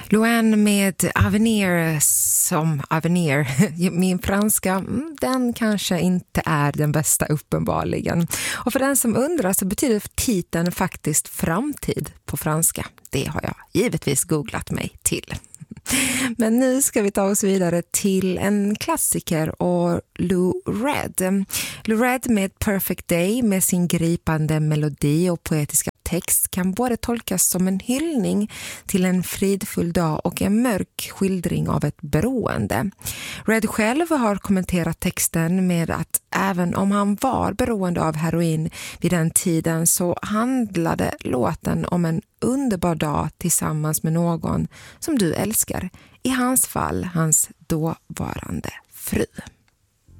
Louane med Avenir som Avenir. Min franska, den kanske inte är den bästa uppenbarligen. Och för den som undrar så betyder titeln faktiskt framtid på franska. Det har jag givetvis googlat mig till. Men nu ska vi ta oss vidare till en klassiker och Lou Reed. Lou Reed med Perfect Day med sin gripande melodi och poetiska text kan både tolkas som en hyllning till en fridfull dag och en mörk skildring av ett beroende. Reed själv har kommenterat texten med att även om han var beroende av heroin vid den tiden så handlade låten om en underbar dag tillsammans med någon som du älskar. I hans fall hans dåvarande fru.